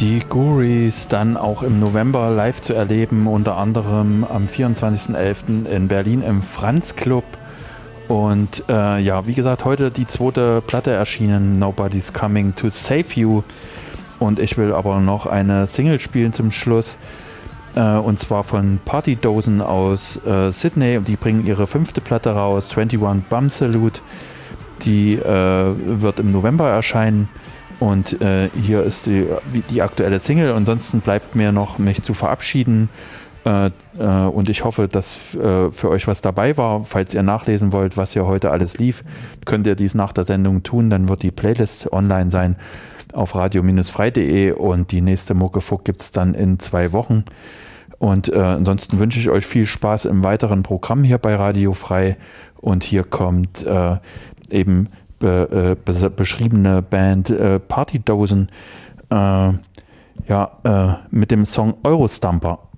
die Guris dann auch im November live zu erleben, unter anderem am 24.11. in Berlin im Franz Club. Und ja, wie gesagt, heute die zweite Platte erschienen, Nobody's Coming to Save You. Und ich will aber noch eine Single spielen zum Schluss. Und zwar von Partydozen aus Sydney. Die bringen ihre 5. Platte raus, 21 Bum Salute. Die wird im November erscheinen. Und hier ist die aktuelle Single. Ansonsten bleibt mir noch, mich zu verabschieden. Und ich hoffe, dass für euch was dabei war. Falls ihr nachlesen wollt, was hier heute alles lief, könnt ihr dies nach der Sendung tun. Dann wird die Playlist online sein auf radio-frei.de und die nächste Muckefuck gibt es dann in 2 Wochen. Und ansonsten wünsche ich euch viel Spaß im weiteren Programm hier bei Radio Frei. Und hier kommt eben beschriebene Band Partydozen mit dem Song Eurostamper.